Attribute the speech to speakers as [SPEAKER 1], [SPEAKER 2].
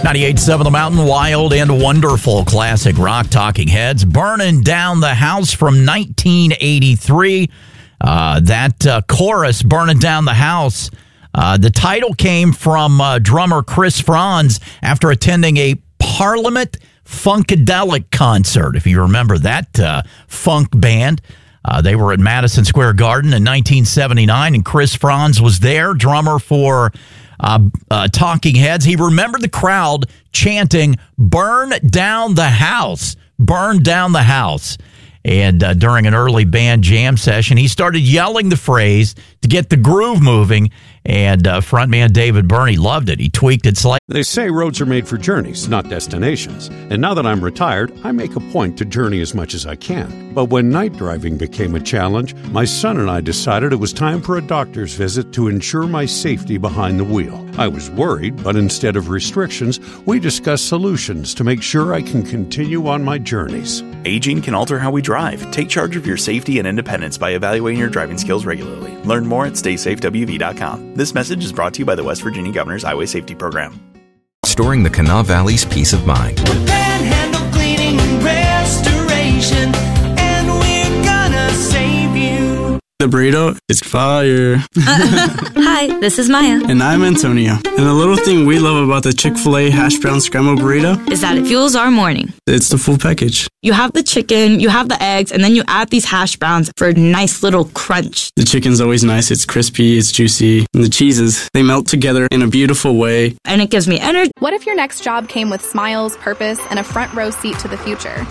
[SPEAKER 1] 98.7 The Mountain, wild and wonderful classic rock. Talking Heads, Burning Down the House from 1983. That chorus, Burning Down the House, the title came from drummer Chris Franz after attending a Parliament Funkadelic concert. If you remember that funk band, they were at Madison Square Garden in 1979, and Chris Franz was there, drummer for Talking Heads. He remembered the crowd chanting, "Burn down the house, burn down the house." And during an early band jam session, he started yelling the phrase to get the groove moving. And frontman David Burney loved it. He tweaked it slightly.
[SPEAKER 2] They say roads are made for journeys, not destinations. And now that I'm retired, I make a point to journey as much as I can. But when night driving became a challenge, my son and I decided it was time for a doctor's visit to ensure my safety behind the wheel. I was worried, but instead of restrictions, we discussed solutions to make sure I can continue on my journeys.
[SPEAKER 3] Aging can alter how we drive. Take charge of your safety and independence by evaluating your driving skills regularly. Learn more at StaySafeWV.com. This message is brought to you by the West Virginia Governor's Highway Safety Program.
[SPEAKER 4] Restoring the Kanawha Valley's peace of mind.
[SPEAKER 5] Panhandle Cleaning and Restoration, and we're gonna save you.
[SPEAKER 6] The burrito is fire.
[SPEAKER 7] Hi, this is Maya.
[SPEAKER 6] And I'm Antonio. And the little thing we love about the Chick-fil-A hash brown scramble burrito
[SPEAKER 7] Is that it fuels our morning.
[SPEAKER 6] it's the full package.
[SPEAKER 7] You have the chicken, you have the eggs, and then you add these hash browns for a nice little crunch.
[SPEAKER 6] The chicken's always nice. It's crispy, it's juicy. And the cheeses, they melt together in a beautiful way.
[SPEAKER 7] And it gives me energy.
[SPEAKER 8] What if your next job came with smiles, purpose, and a front row seat to the future?